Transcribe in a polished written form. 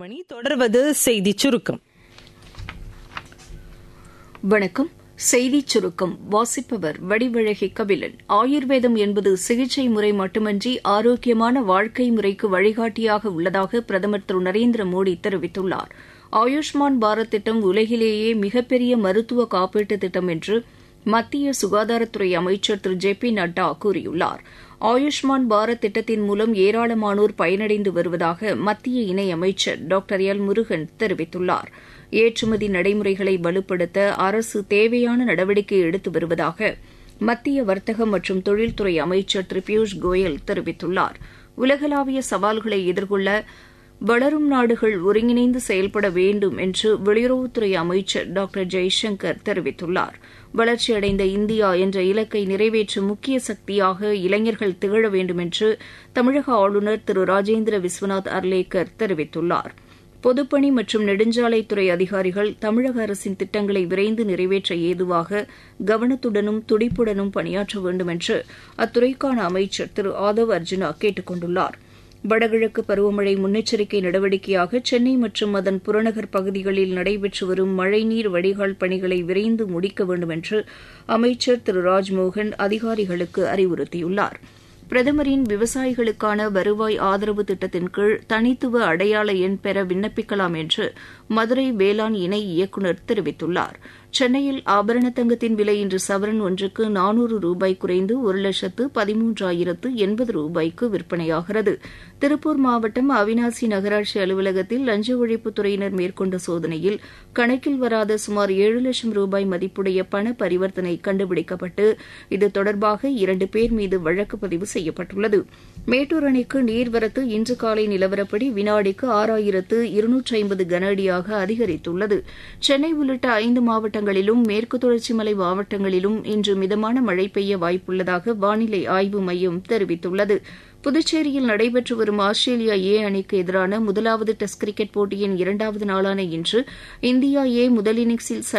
மணி தொடர்வது செய்திச் சுருக்கம். வணக்கம். செய்திச் சுருக்கம் வாசிப்பவர் வடிவழகி கபிலன். ஆயுர்வேதம் என்பது சிகிச்சை முறை மட்டுமன்றி ஆரோக்கியமான வாழ்க்கை முறைக்கு வழிகாட்டியாக உள்ளதாக பிரதமர் திரு நரேந்திர மோடி தெரிவித்துள்ளார். ஆயுஷ்மான் பாரத் திட்டம் உலகிலேயே மிகப்பெரிய மருத்துவ காப்பீட்டுத் திட்டம் என்று மத்திய சுகாதாரத்துறை அமைச்சர் திரு ஜே பி நட்டா கூறியுள்ளார். ஆயுஷ்மான் பாரத் திட்டத்தின் மூலம் ஏராளமானோர் பயனடைந்து வருவதாக மத்திய இணையமைச்சர் டாக்டர் எல் முருகன் தெரிவித்துள்ளார். ஏற்றுமதி நடைமுறைகளை வலுப்படுத்த அரசு தேவையான நடவடிக்கை எடுத்து வருவதாக மத்திய வர்த்தக மற்றும் தொழில்துறை அமைச்சர் திரு பியூஷ் கோயல் தெரிவித்துள்ளார். உலகளாவிய சவால்களை எதிர்கொள்ள வளரும் நாடுகள் ஒருங்கிணைந்து செயல்பட வேண்டும் என்று வெளியுறவுத்துறை அமைச்சர் டாக்டர் ஜெய்சங்கர் தெரிவித்துள்ளார். வளர்ச்சியடைந்த இந்தியா என்ற இலக்கை நிறைவேற்றும் முக்கிய சக்தியாக இளைஞர்கள் திகழ வேண்டும் என்று தமிழக ஆளுநர் திரு ராஜேந்திர விஸ்வநாத் அர்லேக்கர் தெரிவித்துள்ளார். பொதுப்பணி மற்றும் நெடுஞ்சாலைத்துறை அதிகாரிகள் தமிழக அரசின் திட்டங்களை விரைந்து நிறைவேற்ற ஏதுவாக கவனத்துடனும் துடிப்புடனும் பணியாற்ற வேண்டும் என்று அத்துறைக்கான அமைச்சர் திரு ஆதவ் அர்ஜுனா கேட்டுக் கொண்டுள்ளார். வடகிழக்கு பருவமழை முன்னெச்சரிக்கை நடவடிக்கையாக சென்னை மற்றும் அதன் புறநகர் பகுதிகளில் நடைபெற்று வரும் மழைநீர் வடிகால் பணிகளை விரைந்து முடிக்க வேண்டும் என்று அமைச்சர் திரு ராஜ்மோகன் அதிகாரிகளுக்கு அறிவுறுத்தியுள்ளார். பிரதமரின் விவசாயிகளுக்கான வருவாய் ஆதரவு திட்டத்தின் கீழ் தனித்துவ அடையாள எண் பெற விண்ணப்பிக்கலாம் என்று மதுரை வேளாண் இணை இயக்குநர் தெரிவித்துள்ளார். சென்னையில் ஆபரண தங்கத்தின் விலை இன்று சவரன் ஒன்றுக்கு 400 ரூபாய் குறைந்து 1,13,080 ரூபாய்க்கு விற்பனையாகிறது. திருப்பூர் மாவட்டம் அவினாசி நகராட்சி அலுவலகத்தில் லஞ்ச ஒழிப்புத்துறையினர் மேற்கொண்ட சோதனையில் கணக்கில் வராத சுமார் 7 லட்சம் ரூபாய் மதிப்புடைய பண பரிவர்த்தனை கண்டுபிடிக்கப்பட்டு இது தொடர்பாக 2 பேர் மீது வழக்கு பதிவு செய்யப்பட்டுள்ளது. மேட்டூர் அணைக்கு நீர்வரத்து இன்று காலை நிலவரப்படி வினாடிக்கு 6,250 கன அடியாக அதிகரித்துள்ளது. சென்னை உள்ளிட்ட 5 மாவட்டங்களிலும் மேற்கு தொடர்ச்சி மலை மாவட்டங்களிலும் இன்று மிதமான மழை பெய்ய வாய்ப்புள்ளதாக வானிலை ஆய்வு மையம் தெரிவித்துள்ளது. புதுச்சேரியில் நடைபெற்று வரும் ஆஸ்திரேலியா ஏ அணிக்கு எதிரான முதலாவது டெஸ்ட் கிரிக்கெட் போட்டியின் 2வது நாளான இன்று இந்தியா ஏ முதல் இன்னிங்ஸில்